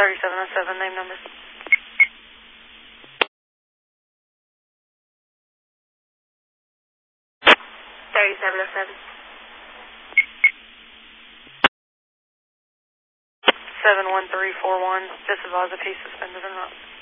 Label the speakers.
Speaker 1: 3707, name number. 3707. 71341, just advise if he's suspended or not.